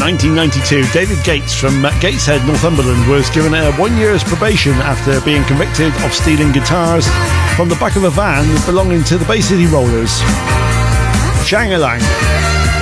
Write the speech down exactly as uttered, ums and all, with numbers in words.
nineteen ninety-two, David Gates from Gateshead, Northumberland, was given a one year's probation after being convicted of stealing guitars from the back of a van belonging to the Bay City Rollers. Shang-a-lang.